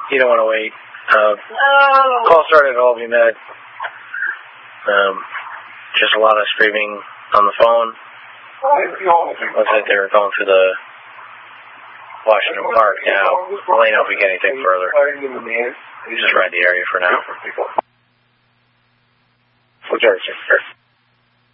You don't want to wait. Call started at Albany Med. Just a lot of screaming on the phone. Looks like they were going through the Washington Park now. We'll let you know if we get anything further. Just ride the area for now.